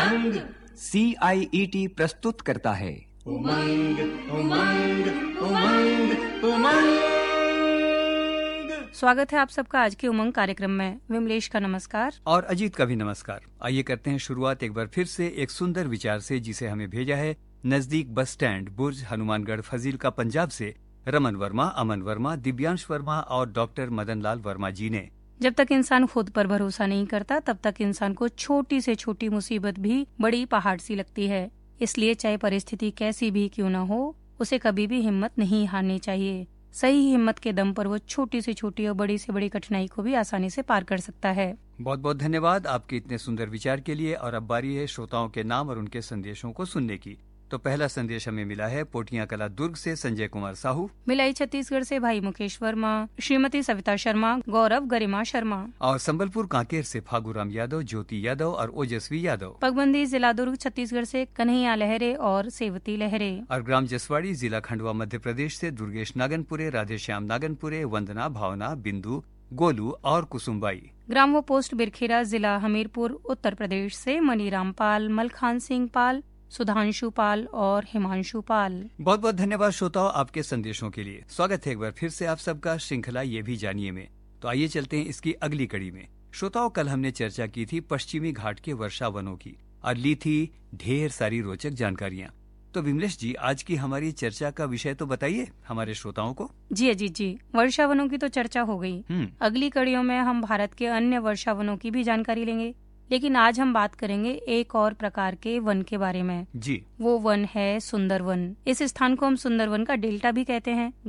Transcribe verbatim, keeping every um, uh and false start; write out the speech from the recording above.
उमंग सी आई E T प्रस्तुत करता है उमंग उमंग उमंग उमंग। स्वागत है आप सबका आज के उमंग कार्यक्रम में। विमलेश का नमस्कार और अजीत का भी नमस्कार। आइए करते हैं शुरुआत एक बार फिर से एक सुंदर विचार से, जिसे हमें भेजा है नजदीक बस स्टैंड बुर्ज हनुमानगढ़ फजीलका पंजाब से रमन वर्मा, अमन वर्मा, दिव्यांश वर्मा और डॉक्टर मदन लाल वर्मा जी ने। जब तक इंसान खुद पर भरोसा नहीं करता तब तक इंसान को छोटी से छोटी मुसीबत भी बड़ी पहाड़ सी लगती है। इसलिए चाहे परिस्थिति कैसी भी क्यों न हो, उसे कभी भी हिम्मत नहीं हारनी चाहिए। सही हिम्मत के दम पर वो छोटी से छोटी और बड़ी से बड़ी कठिनाई को भी आसानी से पार कर सकता है। बहुत बहुत धन्यवाद आपके इतने सुंदर विचार के लिए। और अब बारी है श्रोताओं के नाम और उनके संदेशों को सुनने की। तो पहला संदेश हमें मिला है पोटिया कला दुर्ग से संजय कुमार साहू, मिलाई छत्तीसगढ़ से भाई मुकेश वर्मा, श्रीमती सविता शर्मा, गौरव गरिमा शर्मा और संबलपुर कांकेर से फागूराम यादव, ज्योति यादव और ओजस्वी यादव। पगबंदी जिला दुर्ग छत्तीसगढ़ से कन्हैया लहरे और सेवती लहरे। और ग्राम जसवाड़ी जिला खंडवा मध्य प्रदेश से दुर्गेश नागनपुरे, राधेश्याम नागनपुरे, वंदना, भावना, बिंदु, गोलू और कुसुमबाई। ग्राम व पोस्ट बिरखेरा जिला हमीरपुर उत्तर प्रदेश से मनीराम पाल, मलखान सिंह पाल, सुधांशु पाल और हिमांशु पाल। बहुत बहुत धन्यवाद श्रोताओं आपके संदेशों के लिए। स्वागत है एक बार फिर से आप सबका श्रृंखला ये भी जानिए में। तो आइए चलते हैं इसकी अगली कड़ी में। श्रोताओं, कल हमने चर्चा की थी पश्चिमी घाट के वर्षा वनों की और ली थी ढेर सारी रोचक जानकारियाँ। तो विमलेश जी, आज की हमारी चर्चा का विषय तो बताइए हमारे श्रोताओं को। जी अजीत जी, वर्षा वनों की तो चर्चा हो गई। अगली कड़ियों में हम भारत के अन्य वर्षा वनों की भी जानकारी लेंगे, लेकिन आज हम बात करेंगे एक और प्रकार के वन के बारे में। जी, वो वन है सुंदरवन। इस स्थान को हम सुंदरवन का डेल्टा भी कहते हैं।